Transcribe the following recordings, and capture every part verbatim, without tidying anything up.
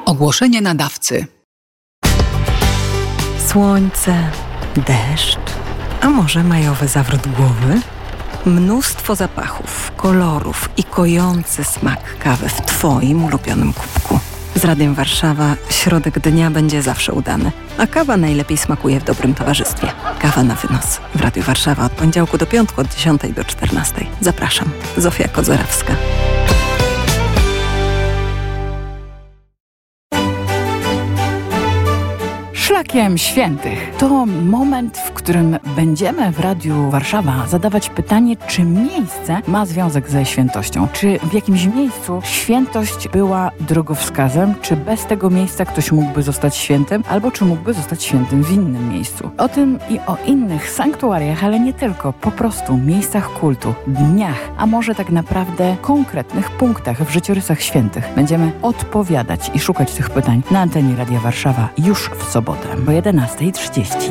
Ogłoszenie nadawcy. Słońce, deszcz, a może majowy zawrót głowy? Mnóstwo zapachów, kolorów i kojący smak kawy w Twoim ulubionym kubku. Z Radiem Warszawa środek dnia będzie zawsze udany, a kawa najlepiej smakuje w dobrym towarzystwie. Kawa na wynos w Radiu Warszawa od poniedziałku do piątku od dziesiątej do czternastej. Zapraszam. Zofia Kozorowska. Szlakiem Świętych to moment, w którym będziemy w Radiu Warszawa zadawać pytanie, czy miejsce ma związek ze świętością. Czy w jakimś miejscu świętość była drogowskazem, czy bez tego miejsca ktoś mógłby zostać świętym, albo czy mógłby zostać świętym w innym miejscu. O tym i o innych sanktuariach, ale nie tylko, po prostu miejscach kultu, dniach, a może tak naprawdę konkretnych punktach w życiorysach świętych. Będziemy odpowiadać i szukać tych pytań na antenie Radia Warszawa już w sobotę o jedenasta trzydzieści.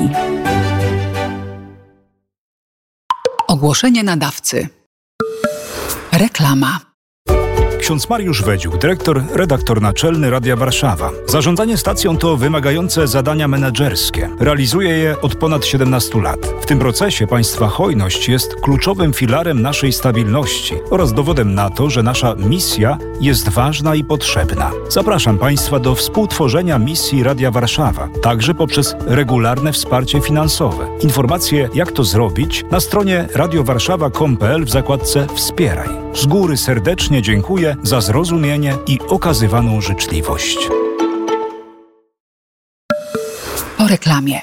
Ogłoszenie nadawcy. Reklama. Ksiądz Mariusz Wedziuk, dyrektor, redaktor naczelny Radia Warszawa. Zarządzanie stacją to wymagające zadania menedżerskie. Realizuje je od ponad siedemnastu lat. W tym procesie państwa hojność jest kluczowym filarem naszej stabilności oraz dowodem na to, że nasza misja jest ważna i potrzebna. Zapraszam państwa do współtworzenia misji Radia Warszawa, także poprzez regularne wsparcie finansowe. Informacje, jak to zrobić, na stronie radiowarszawa kropka com kropka pe el w zakładce Wspieraj. Z góry serdecznie dziękuję za zrozumienie i okazywaną życzliwość. Po reklamie.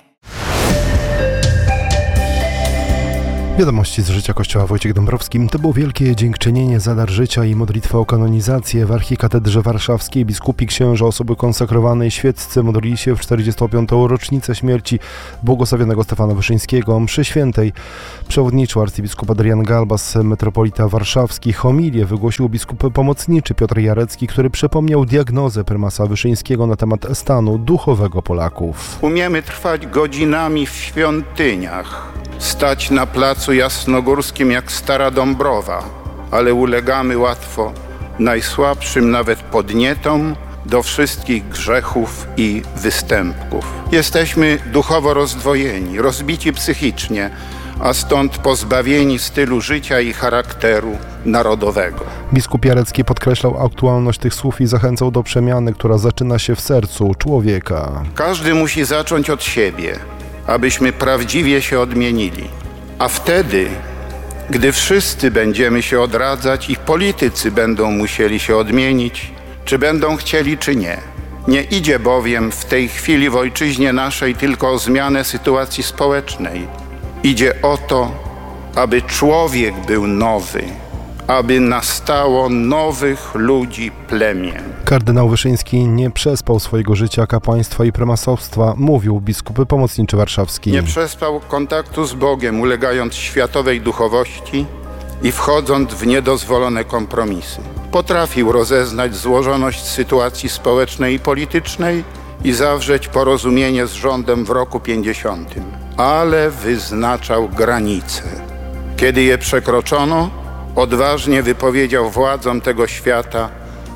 Wiadomości z życia Kościoła. Wojciech Dąbrowski. To było wielkie dziękczynienie za dar życia i modlitwę o kanonizację. W archikatedrze warszawskiej biskupi, księża, osoby konsekrowane i świeccy modlili się w czterdziestą piątą rocznicę śmierci błogosławionego Stefana Wyszyńskiego. Mszy świętej przewodniczył arcybiskup Adrian Galbas, metropolita warszawski. Homilię wygłosił biskup pomocniczy Piotr Jarecki, który przypomniał diagnozę prymasa Wyszyńskiego na temat stanu duchowego Polaków. Umiemy trwać godzinami w świątyniach, stać na placu jasnogórskim jak Stara Dąbrowa, ale ulegamy łatwo najsłabszym nawet podnietom do wszystkich grzechów i występków. Jesteśmy duchowo rozdwojeni, rozbici psychicznie, a stąd pozbawieni stylu życia i charakteru narodowego. Biskup Jarecki podkreślał aktualność tych słów i zachęcał do przemiany, która zaczyna się w sercu człowieka. Każdy musi zacząć od siebie, abyśmy prawdziwie się odmienili. A wtedy, gdy wszyscy będziemy się odradzać i politycy będą musieli się odmienić, czy będą chcieli, czy nie. Nie idzie bowiem w tej chwili w ojczyźnie naszej tylko o zmianę sytuacji społecznej. Idzie o to, aby człowiek był nowy, aby nastało nowych ludzi plemię. Kardynał Wyszyński nie przespał swojego życia kapłaństwa i prymasostwa, mówił biskup pomocniczy warszawski. Nie przespał kontaktu z Bogiem, ulegając światowej duchowości i wchodząc w niedozwolone kompromisy. Potrafił rozeznać złożoność sytuacji społecznej i politycznej i zawrzeć porozumienie z rządem w roku pięćdziesiątym. Ale wyznaczał granice. Kiedy je przekroczono, odważnie wypowiedział władzom tego świata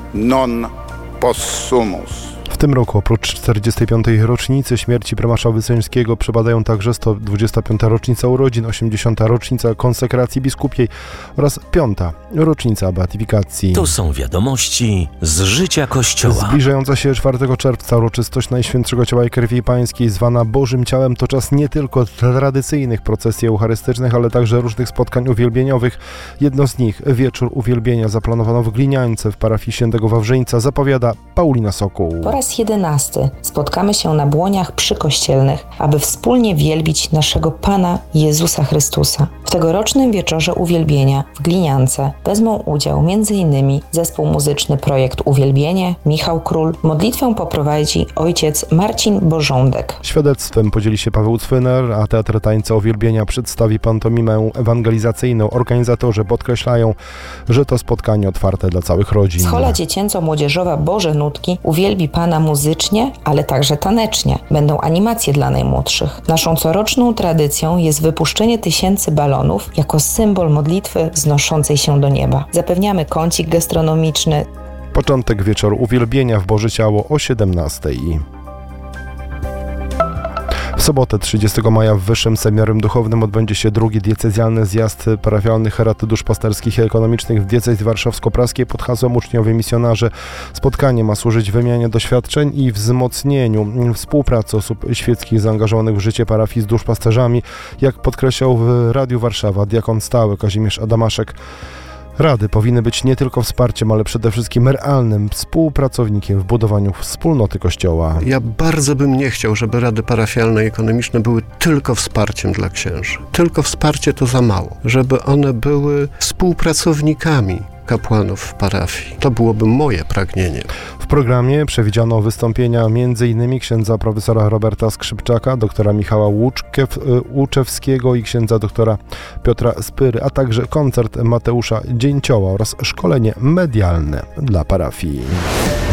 non possumus. W tym roku oprócz czterdziestej piątej rocznicy śmierci prymasza Wyszyńskiego przypadają także sto dwudziesta piąta rocznica urodzin, osiemdziesiąta rocznica konsekracji biskupiej oraz piąta rocznica beatyfikacji. To są wiadomości z życia Kościoła. Zbliżająca się czwartego czerwca uroczystość Najświętszego Ciała i Krwi Pańskiej, zwana Bożym Ciałem, to czas nie tylko tradycyjnych procesji eucharystycznych, ale także różnych spotkań uwielbieniowych. Jedno z nich, wieczór uwielbienia, zaplanowano w Gliniance w parafii Świętego Wawrzyńca, zapowiada Paulina Sokół. Po raz jedenasty spotkamy się na błoniach przykościelnych, aby wspólnie wielbić naszego Pana Jezusa Chrystusa. W tegorocznym wieczorze uwielbienia w Gliniance wezmą udział między innymi zespół muzyczny Projekt Uwielbienie, Michał Król. Modlitwę poprowadzi ojciec Marcin Bożądek. Świadectwem podzieli się Paweł Cwyner, a Teatr Tańca Uwielbienia przedstawi pantomimę ewangelizacyjną. Organizatorzy podkreślają, że to spotkanie otwarte dla całych rodzin. Schola dziecięco-młodzieżowa Boże Nutki uwielbi Pana muzycznie, ale także tanecznie. Będą animacje dla najmłodszych. Naszą coroczną tradycją jest wypuszczenie tysięcy balonów jako symbol modlitwy wznoszącej się do nieba. Zapewniamy kącik gastronomiczny. Początek wieczoru uwielbienia w Boże Ciało o siedemnastej. W sobotę trzydziestego maja w Wyższym Seminarium Duchownym odbędzie się drugi diecezjalny zjazd parafialnych rad duszpasterskich i ekonomicznych w diecezji warszawsko-praskiej pod hasłem Uczniowie Misjonarze. Spotkanie ma służyć wymianie doświadczeń i wzmocnieniu współpracy osób świeckich zaangażowanych w życie parafii z duszpasterzami, jak podkreślał w Radiu Warszawa diakon stały Kazimierz Adamaszek. Rady powinny być nie tylko wsparciem, ale przede wszystkim realnym współpracownikiem w budowaniu wspólnoty Kościoła. Ja bardzo bym nie chciał, żeby rady parafialne i ekonomiczne były tylko wsparciem dla księży. Tylko wsparcie to za mało. Żeby one były współpracownikami kapłanów w parafii. To byłoby moje pragnienie. W programie przewidziano wystąpienia m.in. księdza profesora Roberta Skrzypczaka, doktora Michała Łuczkew, Łuczewskiego i księdza doktora Piotra Spyry, a także koncert Mateusza Dzięcioła oraz szkolenie medialne dla parafii.